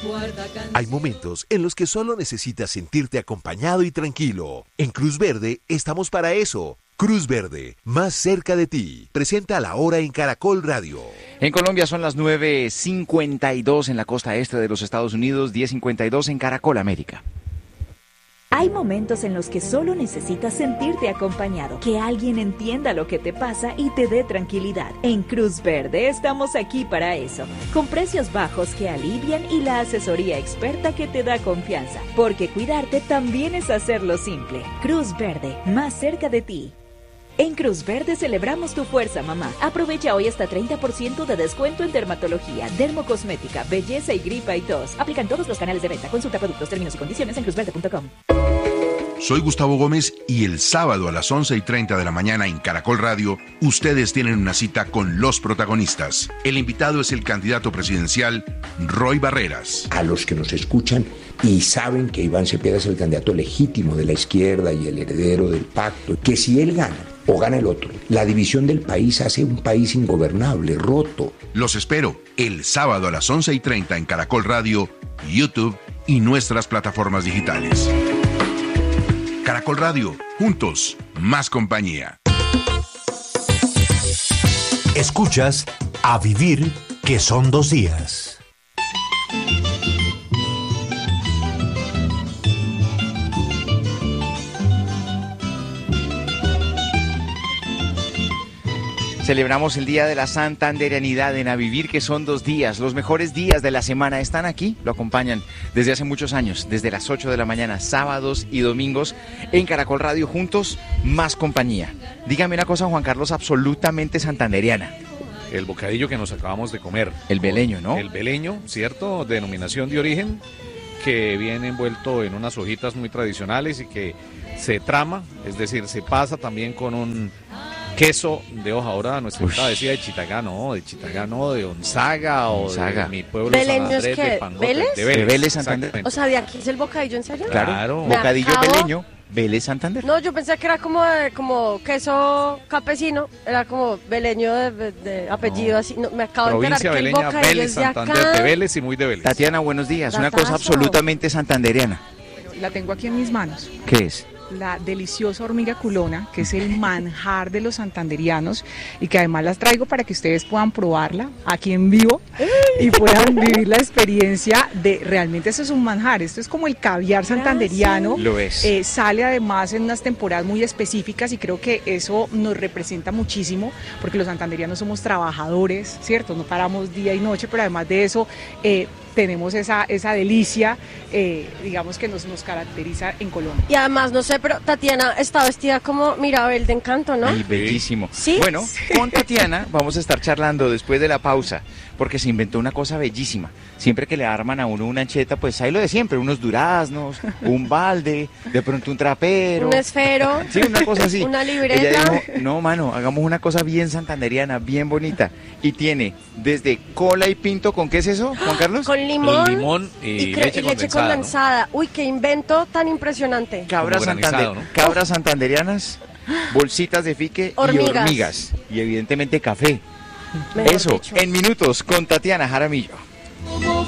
Hay momentos en los que solo necesitas sentirte acompañado y tranquilo. En Cruz Verde estamos para eso. Cruz Verde, más cerca de ti. Presenta La Hora en Caracol Radio. En Colombia son las 9:52 en la costa este de los Estados Unidos, 10:52 en Caracol América. Hay momentos en los que solo necesitas sentirte acompañado, que alguien entienda lo que te pasa y te dé tranquilidad. En Cruz Verde estamos aquí para eso, con precios bajos que alivian y la asesoría experta que te da confianza, porque cuidarte también es hacerlo simple. Cruz Verde, más cerca de ti. En Cruz Verde celebramos tu fuerza, mamá. Aprovecha hoy hasta 30% de descuento en dermatología, dermocosmética, belleza y gripa y tos. Aplican todos los canales de venta. Consulta productos, términos y condiciones en cruzverde.com. Soy Gustavo Gómez y el sábado a las 11:30 de la mañana en Caracol Radio, ustedes tienen una cita con los protagonistas. El invitado es el candidato presidencial Roy Barreras. A los que nos escuchan y saben que Iván Cepeda es el candidato legítimo de la izquierda y el heredero del pacto, que si él gana o gana el otro, la división del país hace un país ingobernable, roto. Los espero el sábado a las 11:30 en Caracol Radio, YouTube y nuestras plataformas digitales. Caracol Radio, juntos, más compañía. Escuchas A Vivir, que son 2 días. Celebramos el Día de la Santanderianidad en A Vivir, que son 2 días. Los mejores días de la semana están aquí, lo acompañan desde hace muchos años, desde las 8 de la mañana, sábados y domingos, en Caracol Radio, juntos, más compañía. Dígame una cosa, Juan Carlos, absolutamente santanderiana. El bocadillo que nos acabamos de comer. El beleño, ¿no? El beleño, ¿cierto? Denominación de origen, que viene envuelto en unas hojitas muy tradicionales y que se trama, es decir, se pasa también con un queso de hoja dorada. Nuestra invitada decía de Chitagá, no, de Onzaga o de mi pueblo ¿Beleño San Andrés, es qué? de Pangote, ¿Vélez? De Vélez, Santander. O sea, ¿de aquí es el bocadillo en serio? Claro, Me bocadillo acabo- beleño, Vélez, Santander. No, yo pensé que era como queso campesino, era como beleño de apellido, No. así. No, me acabo de enterar Provincia que el Beleña, bocadillo Vélez, es de Santander, acá. de Vélez y muy de Vélez. Tatiana, buenos días. Una cosa Datazo. absolutamente santanderiana. La tengo aquí en mis manos. ¿Qué es? La deliciosa hormiga culona, que es el manjar de los santanderianos y que además las traigo para que ustedes puedan probarla aquí en vivo y puedan vivir la experiencia de realmente eso es un manjar. Esto es como el caviar santanderiano. Lo es. Sale además en unas temporadas muy específicas y creo que eso nos representa muchísimo porque los santanderianos somos trabajadores, ¿cierto? No paramos día y noche, pero además de eso tenemos esa delicia, digamos, que nos caracteriza en Colombia. Y además, no sé, pero Tatiana está vestida como Mirabel de Encanto, ¿no? Ay, bellísimo. Sí. Bueno, con Tatiana vamos a estar charlando después de la pausa, porque se inventó una cosa bellísima. Siempre que le arman a uno una ancheta, pues hay lo de siempre, unos duraznos, un balde, de pronto un trapero. Un esfero. Sí, una cosa así. Una libreta. Ella dijo, no, mano, hagamos una cosa bien santanderiana, bien bonita. Y tiene desde cola y pinto, ¿con qué es eso, Juan Carlos? Con limón, Limón y leche condensada. Uy, qué invento tan impresionante. Cabras, Como granizado, ¿no? cabras santanderianas, bolsitas de fique y hormigas. Y evidentemente café. Mejor Eso, dicho. en minutos, con Tatiana Jaramillo.